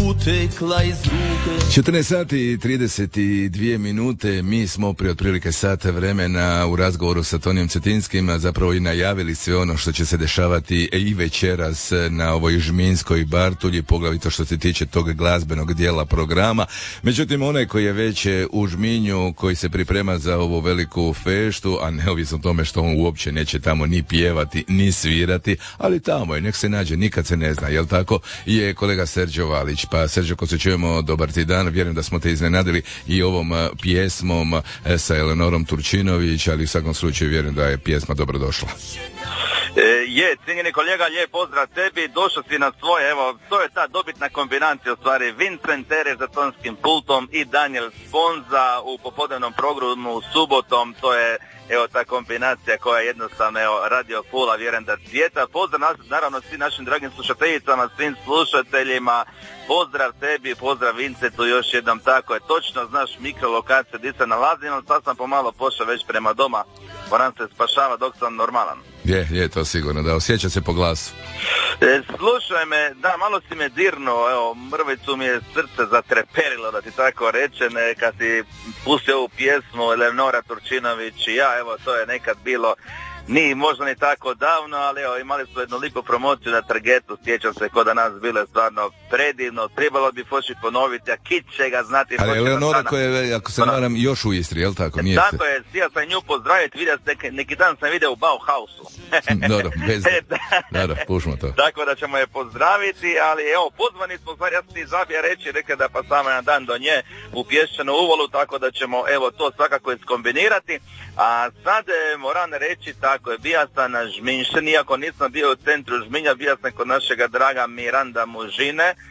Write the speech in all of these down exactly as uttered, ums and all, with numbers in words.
utekla iz ruke. četrnaest sati i trideset dvije minute, mi smo prije otprilike sata vremena u razgovoru sa Tonijom Cetinskim zapravo i najavili sve ono što će se dešavati i večeras na ovoj Žminskoj Bartulji, poglavito što se tiče tog glazbenog dijela programa. Međutim, onaj koji je već u Žminju, koji se priprema za ovu veliku feštu, a neovisno o tome što on uopće neće tamo ni pjevati, ni svirati, ali tamo je, nek se nađe, nikad se ne zna, jel tako, je kolega Serđo Valić. Pa Serđo, ko se čujemo, dobar ti dan, vjerujem da smo te iznenadili i ovom a, pjesmom a, sa Eleonorom Turčinović, ali u svakom slučaju vjerujem da je pjesma dobro došla. E, je, cijenjeni kolega, lijep pozdrav tebi, došao si na svoje, evo, to je ta dobitna kombinacija u stvari, Vincent Terež za tonskim pultom i Daniel Sponza u popodnevnom programu subotom, to je, evo, ta kombinacija koja je jednostavno, evo, radio Pula, vjerujem da cvijeta. Pozdrav nas, naravno svim našim dragim slušateljicama, svim slušateljima, pozdrav tebi, pozdrav Vincentu još jednom, tako je, točno znaš mikrolokaciju gdje se nalazim, ali sad sam pomalo pošao već prema doma, moram se spašava dok sam normalan. Je, je to sigurno, da osjeća se po glasu. E, slušaj me, da, malo si me dirnuo, evo, mrvicu mi je srce zatreperilo, da ti tako rečem, kad si pustio ovu pjesmu Eleonora Turčinović i ja, evo, to je nekad bilo, ni možda ni tako davno, ali evo, imali smo jednu lipu promociju na Trgetu, sjećam se kod da nas bilo je stvarno predivno, trebalo bi Foši ponoviti, a Kit će ga znati. Ali Eleonora koja je, ako se varam, još u Istri, jel tako? Nije tako je, sija sam nju pozdraviti, vidio neki, neki dan sam vidio u Bauhausu. Dobro, bez dobro, pušmo to. Tako da ćemo je pozdraviti, ali evo, pozvani smo, stvari, ja sam ti zabija reći, rekao da pa samo jedan dan do nje u Pješčanu uvolu, tako da ćemo, evo, to svakako iskombinirati, a sad e, moram reći, tako je, bio sam na Žminšćini, iako nisam bio u centru Žminja, bio sam kod našega draga Miranda Mužine, e,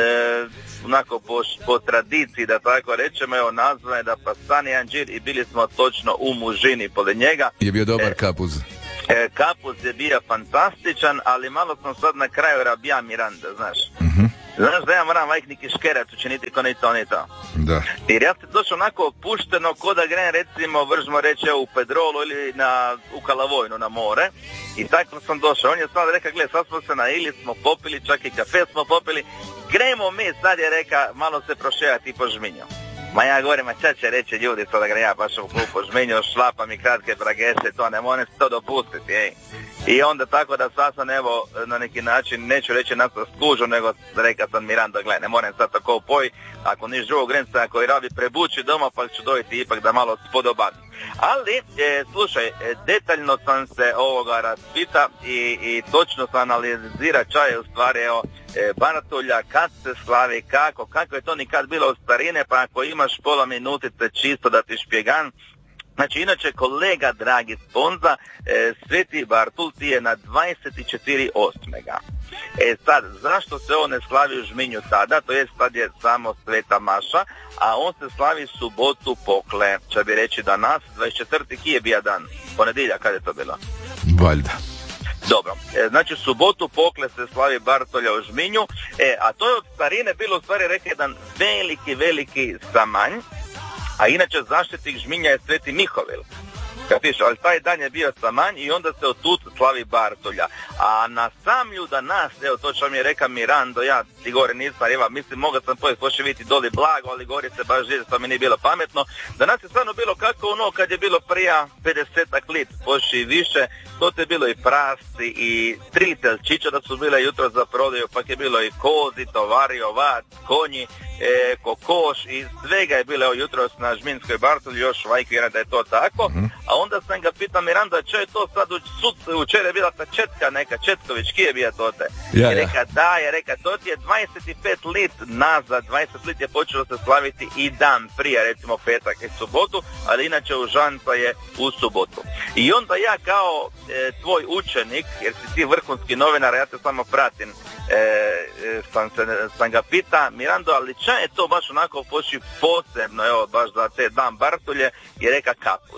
onako po, po tradiciji, da tako rečemo, evo, nazva je da pa stani Anđir i bili smo točno u Mužini pored njega. Je bio dobar e, kapuz. E, kapuz je bio fantastičan, ali malo sam sad na kraju rabija Miranda, znaš. Mhm. Znaš da ja moram vajk neki škerac učiniti ko ni to, ni to. Da. Jer ja sam došao onako opušteno ko da grem recimo, vržmo reći u Pedrolu ili na, u Kalavojnu na more. I tako sam došao. On je sad rekao, gle, sad smo se naili, smo popili, čak i kafe smo popili. Gremo mi, sad je reka, malo se proševati po Žminju. Ma ja govorim, a ča će reći ljudi, sad da ga ja baš u klupu Žminju, šlapam i kratke bragese, to ne moram se to dopustiti, ej. I onda tako da sad sam, evo, na neki način, neću reći na to skužu, nego reka sam Miranda, gle, ne moram sad tako upoj, ako niš drugog grenca, ako i rabi prebući doma, pa ću dojiti ipak da malo spodobam. Ali, e, slušaj, e, detaljno sam se ovoga raspita i, i točno sam analizira čaje u stvari, evo, e, Bartulja, kad se slavi, kako, kako je to nikad bilo od starine, pa ako imaš pola minutice čisto da ti špjegan. Znači, inače, kolega dragi Sponza, e, Sveti Bartul ti je na dvadeset četiri osmega E sad, zašto se on ne slavi u Žminju tada, to jest sad je samo Sveta Maša, a on se slavi subotu pokle, će bi reći danas, dvadeset četvrti kije bija dan, ponedilja, kad je to bilo? Valjda. Dobro, e, znači subotu pokle se slavi Bartolja u Žminju, e, a to je od starine bilo u stvari rekao jedan veliki, veliki samanj, a inače zaštitnik Žminja je Sveti Mihovil. Kapiš, ali taj dan je bio samanj i onda se otud slavi Bartolja. A na samlju danas, evo to što mi je reka Mirando, ja ti gore nisam, evo, mislim, mogao sam pojeti poši vidjeti doli blago, ali gore se baš živjeti, to mi nije bilo pametno. Danas je stvarno bilo kako ono kad je bilo prija pedesetak lit, poši više, to je bilo i prasci i tri telčića da su bile jutro za prodaju, pak je bilo i kozi, tovari, ovac, konji, e, kokoš i svega je bilo evo, jutro na Žminskoj Bartolji, još vajk vjerujem da je to tako. Mm-hmm. A onda sam ga pitao Miranda, čo je to sad u sud, učer je bila ta Četka neka, Četković, kje je bija to te? Ja, I reka, da, je reka, to ti je dvadeset pet lit nazad, dvadeset lit je počelo se slaviti i dan prije, recimo petak i subotu, ali inače u Žanca je u subotu. I onda ja kao e, tvoj učenik, jer si ti vrhunski novinar, ja te samo pratim, e, e, sam, se, sam ga pita, Mirando, ali ča je to baš onako poši posebno, evo, baš za te dan Bartolje, i reka kapuz.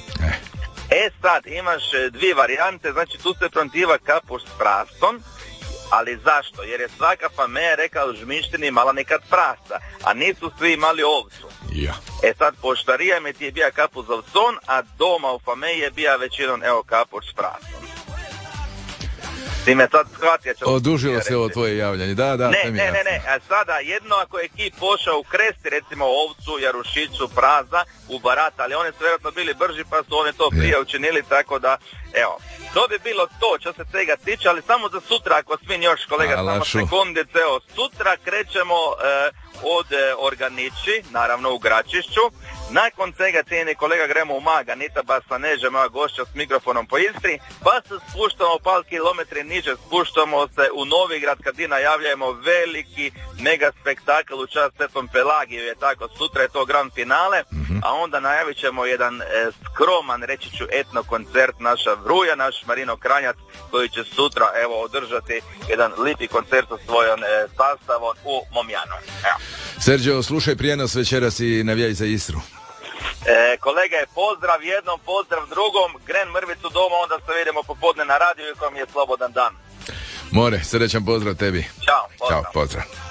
E sad, imaš dvije varijante, znači tu se frontiva kapus s prastom, ali zašto? Jer je svaka familija rekla u Žminštini imala nekad prasta, a nisu svi imali ovcu. Ja. E sad, poštarija mi ti je bija kapus za ovcon, a doma u familiji je bija većinom, evo, kapus s prastom. Ti me sad shvatio. Odužilo se ovo tvoje javljanje, da, da. Ne, ne, ne, ne, a sada jedno ako je ekip pošao u Kresti, recimo Ovcu, Jarušiću, Praza, u Barat, ali oni su vjerojatno bili brži pa su oni to prije učinili, tako da, evo, to bi bilo to što se svega tiče, ali samo za sutra, ako smijem još kolega, samo sekundice, evo, sutra krećemo e, od e, Organići, naravno u Gračišću, nakon svega cijeni kolega gremo u Mag, Anita Basaneže, moja gošća s mikrofonom po Istri, pa se spuštamo par kilometri niže, spuštamo se u Novigrad kad i najavljujemo veliki mega spektakl u čast Svetom Pelagiju, je tako, sutra je to grand finale, mm-hmm. a onda najavit ćemo jedan e, skroman, reći ću, etno koncert naša Vruja, naš Marino Kranjac, koji će sutra, evo, održati jedan lipi koncert sa svojom e, sastavom u Momjanu. Evo. Sergio, slušaj prijenos večeras i navijaj za Istru. E, kolega je pozdrav jednom, pozdrav drugom, gren mrvicu doma, onda se vidimo popodne na radiju i kom je slobodan dan. More, srećan pozdrav tebi. Ćao, pozdrav. Ćao, pozdrav.